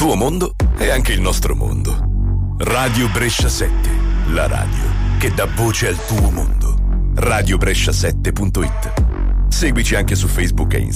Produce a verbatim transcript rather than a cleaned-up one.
tuo mondo è anche il nostro mondo. Radio Brescia sette, la radio che dà voce al tuo mondo. radio brescia sette punto it. Seguici anche su Facebook e Instagram.